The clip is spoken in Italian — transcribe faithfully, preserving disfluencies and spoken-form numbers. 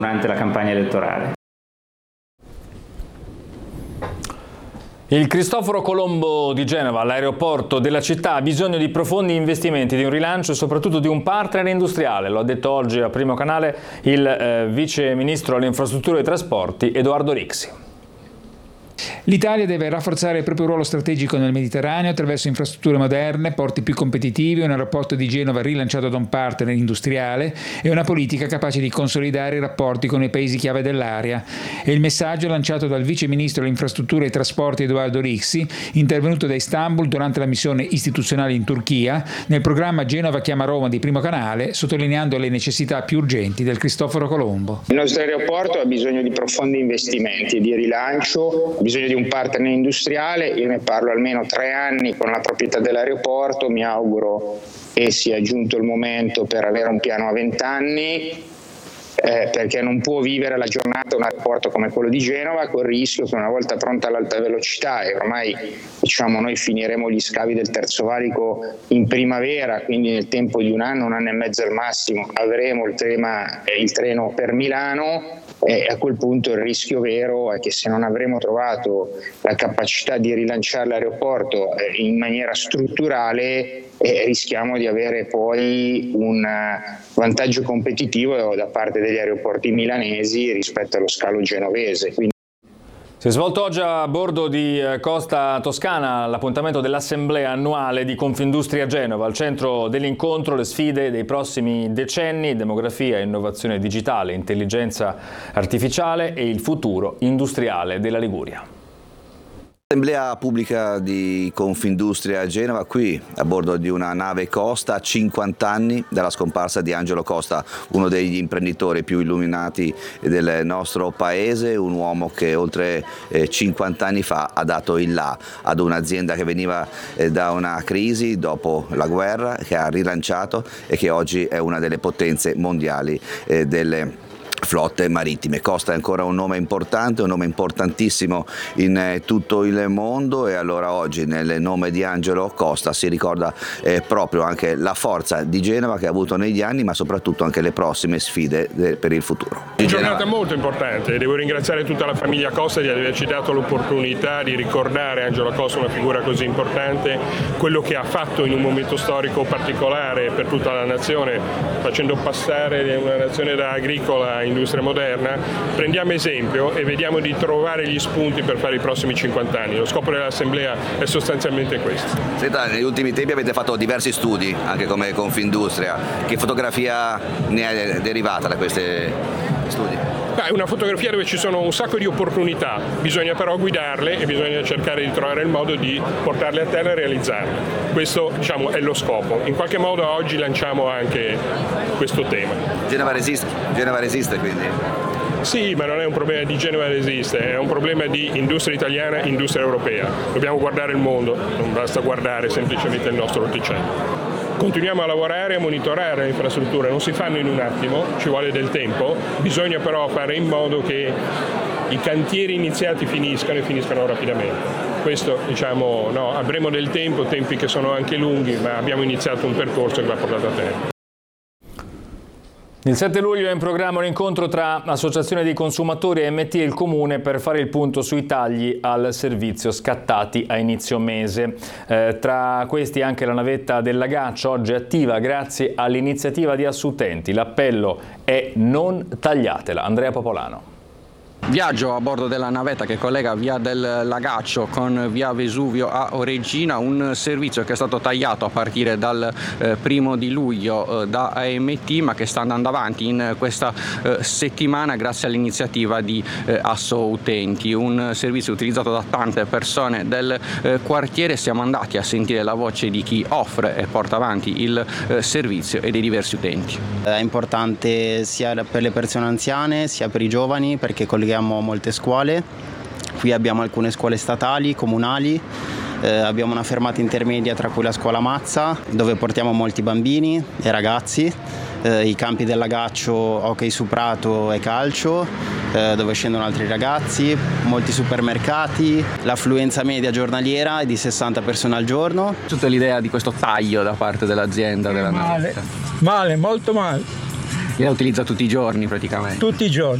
durante la campagna elettorale. Il Cristoforo Colombo di Genova, l'aeroporto della città, ha bisogno di profondi investimenti, di un rilancio e soprattutto di un partner industriale. Lo ha detto oggi a Primo Canale il eh, vice ministro alle infrastrutture e ai trasporti Edoardo Rixi. L'Italia deve rafforzare il proprio ruolo strategico nel Mediterraneo attraverso infrastrutture moderne, porti più competitivi, un aeroporto di Genova rilanciato da un partner industriale e una politica capace di consolidare i rapporti con i paesi chiave dell'area. È il messaggio lanciato dal vice ministro alle infrastrutture e ai trasporti Edoardo Rixi, intervenuto da Istanbul durante la missione istituzionale in Turchia, nel programma Genova chiama Roma di Primo Canale, sottolineando le necessità più urgenti del Cristoforo Colombo. Il nostro aeroporto ha bisogno di profondi investimenti e di rilancio, ha bisogno di un partner industriale. Io ne parlo almeno tre anni con la proprietà dell'aeroporto, mi auguro che sia giunto il momento per avere un piano a vent'anni, eh, perché non può vivere la giornata un aeroporto come quello di Genova col rischio che una volta pronta all'alta velocità, e ormai diciamo noi finiremo gli scavi del terzo valico in primavera, quindi nel tempo di un anno, un anno e mezzo al massimo avremo il, trema, eh, il treno per Milano. E a quel punto il rischio vero è che se non avremo trovato la capacità di rilanciare l'aeroporto in maniera strutturale, eh, rischiamo di avere poi un vantaggio competitivo da parte degli aeroporti milanesi rispetto allo scalo genovese. Quindi si è svolto oggi a bordo di Costa Toscana l'appuntamento dell'assemblea annuale di Confindustria Genova. Al centro dell'incontro le sfide dei prossimi decenni, demografia, innovazione digitale, intelligenza artificiale e il futuro industriale della Liguria. Assemblea pubblica di Confindustria Genova, qui a bordo di una nave Costa, a cinquanta anni dalla scomparsa di Angelo Costa, uno degli imprenditori più illuminati del nostro paese, un uomo che oltre cinquanta anni fa ha dato il là ad un'azienda che veniva da una crisi dopo la guerra, che ha rilanciato e che oggi è una delle potenze mondiali delle flotte marittime. Costa è ancora un nome importante, un nome importantissimo in tutto il mondo, e allora oggi nel nome di Angelo Costa si ricorda eh, proprio anche la forza di Genova che ha avuto negli anni, ma soprattutto anche le prossime sfide de- per il futuro. Una giornata molto importante, devo ringraziare tutta la famiglia Costa di averci dato l'opportunità di ricordare Angelo Costa, una figura così importante, quello che ha fatto in un momento storico particolare per tutta la nazione, facendo passare una nazione da agricola a industria moderna. Prendiamo esempio e vediamo di trovare gli spunti per fare i prossimi cinquanta anni. Lo scopo dell'assemblea è sostanzialmente questo. Senta, negli ultimi tempi avete fatto diversi studi, anche come Confindustria. Che fotografia ne è derivata da questi studi? È una fotografia dove ci sono un sacco di opportunità, bisogna però guidarle e bisogna cercare di trovare il modo di portarle a terra e realizzarle. Questo, diciamo, è lo scopo. In qualche modo oggi lanciamo anche questo tema. Genova resiste, Genova resiste quindi? Sì, ma non è un problema di Genova resiste, è un problema di industria italiana, industria europea. Dobbiamo guardare il mondo, non basta guardare semplicemente il nostro orticello. Continuiamo a lavorare e a monitorare le infrastrutture, non si fanno in un attimo, ci vuole del tempo, bisogna però fare in modo che i cantieri iniziati finiscano e finiscano rapidamente. Questo, diciamo, no, avremo del tempo, tempi che sono anche lunghi, ma abbiamo iniziato un percorso che va portato a termine. Il sette luglio è in programma un incontro tra Associazione dei Consumatori e M T e il Comune per fare il punto sui tagli al servizio scattati a inizio mese. Eh, tra questi anche la navetta del Lagaccio, oggi attiva grazie all'iniziativa di Assuttenti. L'appello è non tagliatela. Andrea Popolano. Viaggio a bordo della navetta che collega via del Lagaccio con via Vesuvio a Oreggina, un servizio che è stato tagliato a partire dal eh, primo di luglio eh, da A M T, ma che sta andando avanti in questa eh, settimana grazie all'iniziativa di eh, Asso Utenti, un servizio utilizzato da tante persone del eh, quartiere. Siamo andati a sentire la voce di chi offre e porta avanti il eh, servizio e dei diversi utenti. È importante sia per le persone anziane sia per i giovani, perché colleghiamo molte scuole. Qui abbiamo alcune scuole statali, comunali, eh, abbiamo una fermata intermedia tra cui la scuola Mazza, dove portiamo molti bambini e ragazzi, eh, i campi del Lagaccio, hockey su prato e calcio, eh, dove scendono altri ragazzi, molti supermercati, l'affluenza media giornaliera è di sessanta persone al giorno. Tutta l'idea di questo taglio da parte dell'azienda della male, navetta. male, molto male. La utilizza tutti i giorni praticamente. Tutti i giorni.